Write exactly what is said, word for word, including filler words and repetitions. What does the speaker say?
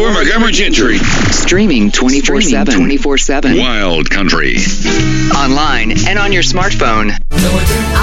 Your Montgomery Gentry. Streaming twenty-four seven. twenty-four seven. Wild Country. Online and on your smartphone.